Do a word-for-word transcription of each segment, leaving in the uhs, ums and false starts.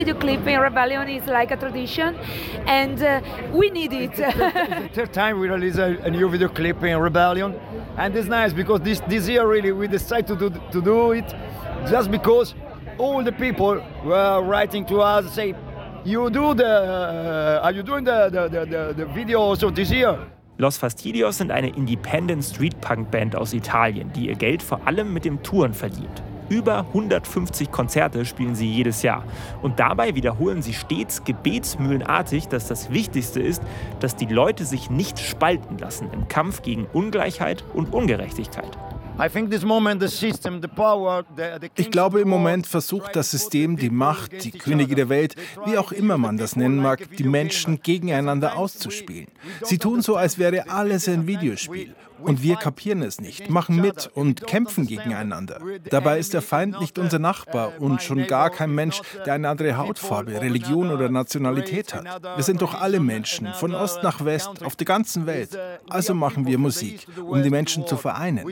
Video clip in Rebellion is like a tradition, and uh, we need it. It's the third time we release a, a new video clip in Rebellion, and it's nice because this this year really we decided to do to do it just because all the people were writing to us say, you do the uh, are you doing the the, the the video also this year? Los Fastidios sind eine Independent Street Punk Band aus Italien, die ihr Geld vor allem mit dem Touren verdient. Über hundertfünfzig Konzerte spielen sie jedes Jahr. Und dabei wiederholen sie stets gebetsmühlenartig, dass das Wichtigste ist, dass die Leute sich nicht spalten lassen im Kampf gegen Ungleichheit und Ungerechtigkeit. Ich glaube, im Moment versucht das System, die Macht, die Könige der Welt, wie auch immer man das nennen mag, die Menschen gegeneinander auszuspielen. Sie tun so, als wäre alles ein Videospiel. Und wir kapieren es nicht, machen mit und kämpfen gegeneinander. Dabei ist der Feind nicht unser Nachbar und schon gar kein Mensch, der eine andere Hautfarbe, Religion oder Nationalität hat. Wir sind doch alle Menschen, von Ost nach West, auf der ganzen Welt. Also machen wir Musik, um die Menschen zu vereinen.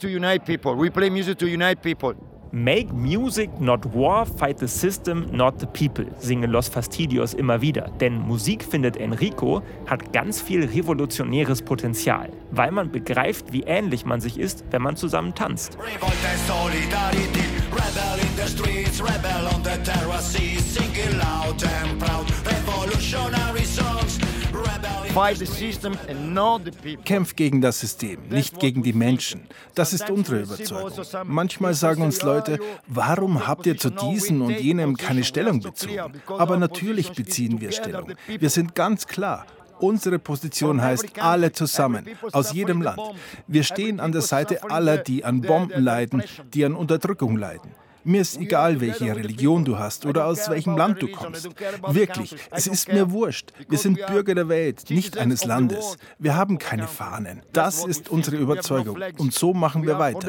Make music, not war, fight the system, not the people, singen Los Fastidios immer wieder. Denn Musik, findet Enrico, hat ganz viel revolutionäres Potenzial, weil man begreift, wie ähnlich man sich ist, wenn man zusammen tanzt. Kämpft gegen das System, nicht gegen die Menschen. Das ist unsere Überzeugung. Manchmal sagen uns Leute, warum habt ihr zu diesem und jenem keine Stellung bezogen? Aber natürlich beziehen wir Stellung. Wir sind ganz klar. Unsere Position heißt alle zusammen, aus jedem Land. Wir stehen an der Seite aller, die an Bomben leiden, die an Unterdrückung leiden. Mir ist egal, welche Religion du hast oder aus welchem Land du kommst. Wirklich, es ist mir wurscht. Wir sind Bürger der Welt, nicht eines Landes. Wir haben keine Fahnen. Das ist unsere Überzeugung. Und so machen wir weiter.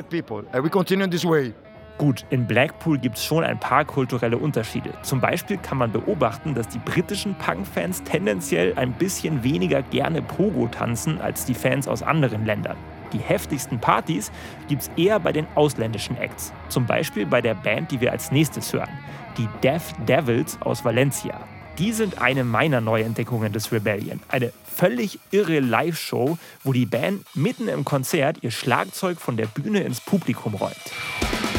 Gut, in Blackpool gibt es schon ein paar kulturelle Unterschiede. Zum Beispiel kann man beobachten, dass die britischen Punk-Fans tendenziell ein bisschen weniger gerne Pogo tanzen als die Fans aus anderen Ländern. Die heftigsten Partys gibt es eher bei den ausländischen Acts. Zum Beispiel bei der Band, die wir als nächstes hören, die Deaf Devils aus Valencia. Die sind eine meiner Neuentdeckungen des Rebellion. Eine völlig irre Live-Show, wo die Band mitten im Konzert ihr Schlagzeug von der Bühne ins Publikum räumt.